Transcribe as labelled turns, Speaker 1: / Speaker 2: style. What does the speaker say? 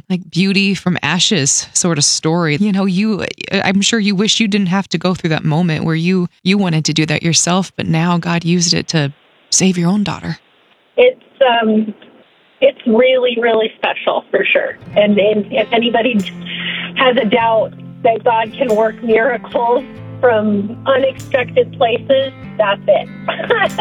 Speaker 1: like beauty from ashes sort of story. I'm sure you wish you didn't have to go through that moment where you wanted to do that yourself, but now God used it to save your own daughter.
Speaker 2: It's really, really special for sure. And if anybody has a doubt that God can work miracles from unexpected places, that's it.